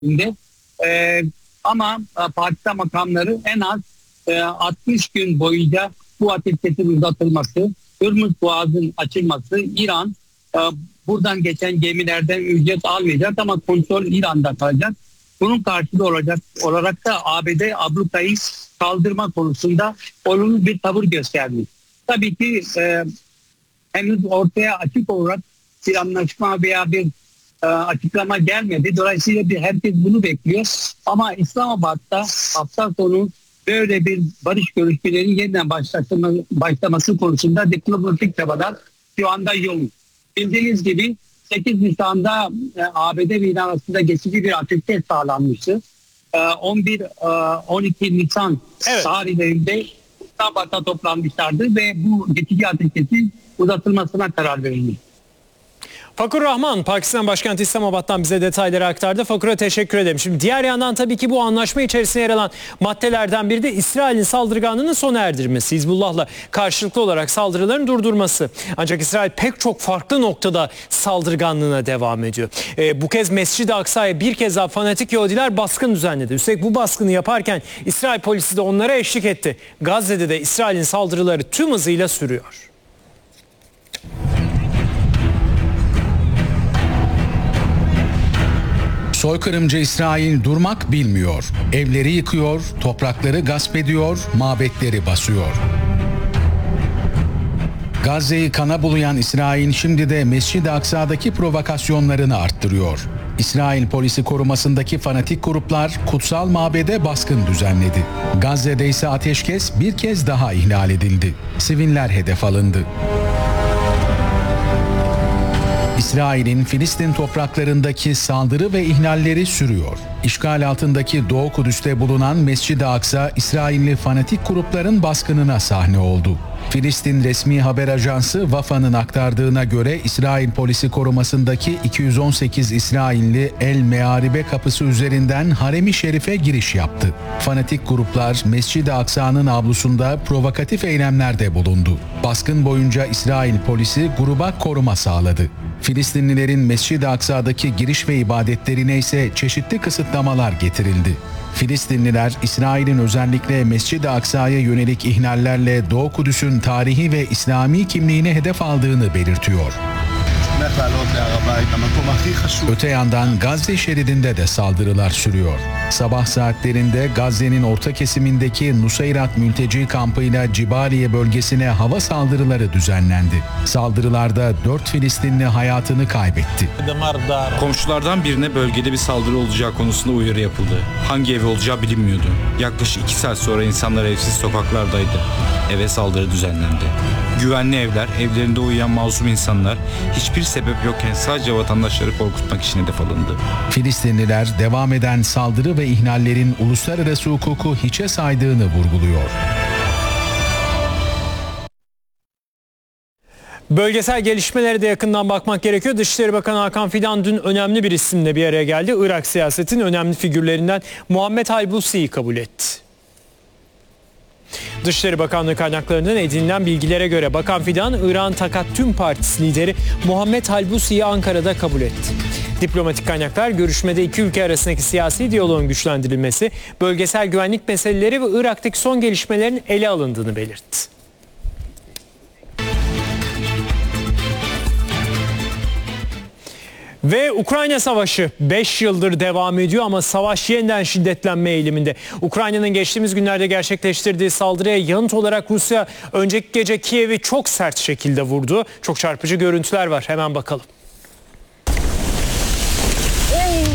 Şimdi, ama Pakistan makamları en az 60 gün boyunca bu ateşkesin uzatılması, Hürmüz Boğazı'nın açılması, İran buradan geçen gemilerden ücret almayacak ama kontrol İran'da kalacak. Bunun karşılığı olarak da ABD ablukayı kaldırma konusunda olumlu bir tavır gösterdi. Tabii ki henüz ortaya açık olarak bir anlaşma veya bir açıklama gelmedi. Dolayısıyla herkes bunu bekliyor. Ama İslamabad'da hafta sonu böyle bir barış görüşmelerinin yeniden başlaması konusunda diplomatik çabalar şu anda yoğun. Bildiğiniz gibi 8 Nisan'da ABD ve İran arasında geçici bir ateşkes sağlanmıştı. 11-12 Nisan tarihlerinde İslamabad'da toplanmışlardı ve bu geçici ateşkesin uzatılmasına karar verildi. Fakur Rahman, Pakistan başkenti İslamabad'dan bize detayları aktardı. Fakur'a teşekkür ederim. Şimdi diğer yandan tabii ki bu anlaşma içerisinde yer alan maddelerden biri de İsrail'in saldırganlığını sona erdirmesi. Hizbullah'la karşılıklı olarak saldırıların durdurması. Ancak İsrail pek çok farklı noktada saldırganlığına devam ediyor. Bu kez Mescid-i Aksa'ya bir kez daha fanatik Yahudiler baskın düzenledi. Üstelik bu baskını yaparken İsrail polisi de onlara eşlik etti. Gazze'de de İsrail'in saldırıları tüm hızıyla sürüyor. Soykırımcı İsrail durmak bilmiyor. Evleri yıkıyor, toprakları gasp ediyor, mabetleri basıyor. Gazze'yi kana bulayan İsrail şimdi de Mescid-i Aksa'daki provokasyonlarını arttırıyor. İsrail polisi korumasındaki fanatik gruplar kutsal mabede baskın düzenledi. Gazze'de ise ateşkes bir kez daha ihlal edildi. Siviller hedef alındı. İsrail'in Filistin topraklarındaki saldırı ve ihlalleri sürüyor. İşgal altındaki Doğu Kudüs'te bulunan Mescid-i Aksa, İsrailli fanatik grupların baskınına sahne oldu. Filistin resmi haber ajansı Wafa'nın aktardığına göre İsrail polisi korumasındaki 218 İsrailli El Mearibe kapısı üzerinden Harem-i Şerif'e giriş yaptı. Fanatik gruplar Mescid-i Aksa'nın avlusunda provokatif eylemlerde bulundu. Baskın boyunca İsrail polisi gruba koruma sağladı. Filistinlilerin Mescid-i Aksa'daki giriş ve ibadetlerine ise çeşitli kısıtlamalar getirildi. Filistinliler, İsrail'in özellikle Mescid-i Aksa'ya yönelik ihlallerle Doğu Kudüs'ün tarihi ve İslami kimliğini hedef aldığını belirtiyor. Öte yandan Gazze şeridinde de saldırılar sürüyor. Sabah saatlerinde Gazze'nin orta kesimindeki Nusayrat mülteci kampıyla Cibaliye bölgesine hava saldırıları düzenlendi. Saldırılarda 4 Filistinli hayatını kaybetti. Komşulardan birine bölgede bir saldırı olacağı konusunda uyarı yapıldı. Hangi ev olacağı bilinmiyordu. Yaklaşık 2 saat sonra insanlar evsiz sokaklardaydı. Eve saldırı düzenlendi. Güvenli evler, evlerinde uyuyan masum insanlar hiçbir sebep yokken sadece vatandaşları korkutmak için hedef alındı. Filistinliler devam eden saldırı ve ihlallerin uluslararası hukuku hiçe saydığını vurguluyor. Bölgesel gelişmelere de yakından bakmak gerekiyor. Dışişleri Bakanı Hakan Fidan dün önemli bir isimle bir araya geldi. Irak siyasetinin önemli figürlerinden Muhammed Halbusi'yi kabul etti. Dışişleri Bakanlığı kaynaklarından edinilen bilgilere göre Bakan Fidan, İran Takattüm Partisi lideri Muhammed Halbusi'yi Ankara'da kabul etti. Diplomatik kaynaklar görüşmede iki ülke arasındaki siyasi diyaloğun güçlendirilmesi, bölgesel güvenlik meseleleri ve Irak'taki son gelişmelerin ele alındığını belirtti. Ve Ukrayna Savaşı 5 yıldır devam ediyor ama savaş yeniden şiddetlenme eğiliminde. Ukrayna'nın geçtiğimiz günlerde gerçekleştirdiği saldırıya yanıt olarak Rusya önceki gece Kiev'i çok sert şekilde vurdu. Çok çarpıcı görüntüler var, hemen bakalım.